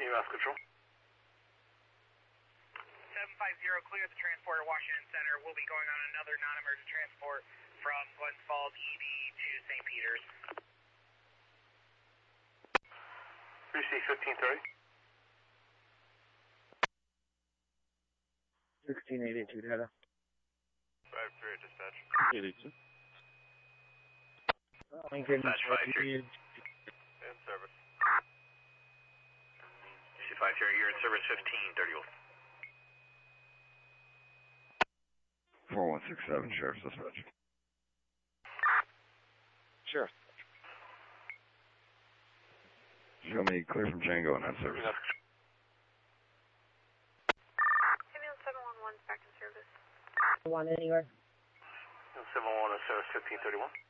EMS control. 750, clear the transport at Washington Center. We'll be going on another non-emergent transport from Glens Falls ED to St. Peter's. 3C 1530. 1682 data. 5-3 dispatch. 82. Lincoln, Dispatch 5-3. In service. C50, you're in service 1531. 4167, Sheriff's Dispatch. Sure. Show me clear from Django in that service. Ambulance 711 back in service. One anywhere. 711 is service 1531.